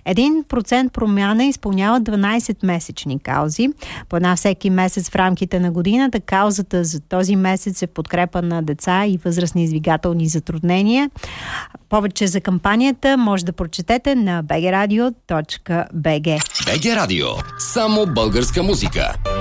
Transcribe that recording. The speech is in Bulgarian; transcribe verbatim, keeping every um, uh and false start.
един процент промяна изпълнява дванайсет месечни каузи. По една всеки месец в рамките на годината. Каузата за този месец е подкрепа на деца и възрастни издвигателни затруднения. Повече за кампанията може да прочетете на би джи радио точка би джи. би джи Радио. Само българска музика.